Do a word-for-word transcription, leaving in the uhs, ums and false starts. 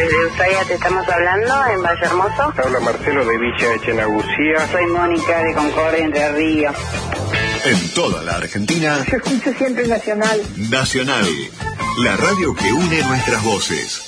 Desde Ushuaia te estamos hablando, en Valle Hermoso. Habla Marcelo de Villa Echenagucía. Soy Mónica de Concordia, Entre Ríos. En toda la Argentina. Yo escucho siempre Nacional. Nacional, la radio que une nuestras voces.